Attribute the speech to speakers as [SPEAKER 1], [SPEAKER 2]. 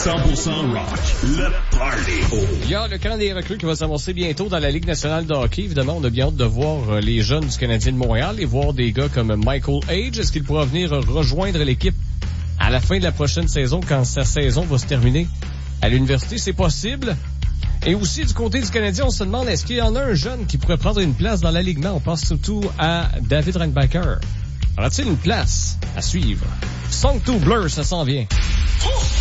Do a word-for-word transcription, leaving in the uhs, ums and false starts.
[SPEAKER 1] cent pour cent rock, le party.
[SPEAKER 2] Il y a le camp des recrues qui va s'avancer bientôt dans la Ligue nationale de hockey. Évidemment, on a bien hâte de voir les jeunes du Canadien de Montréal et voir des gars comme Michael Age. Est-ce qu'il pourra venir rejoindre l'équipe à la fin de la prochaine saison, quand sa saison va se terminer à l'université? C'est possible. Et aussi, du côté du Canadien, on se demande, est-ce qu'il y en a un jeune qui pourrait prendre une place dans l'alignement? On pense surtout à David Reinbacher. Aura-t-il une place à suivre? Song to Blur, ça s'en vient.
[SPEAKER 1] Oh!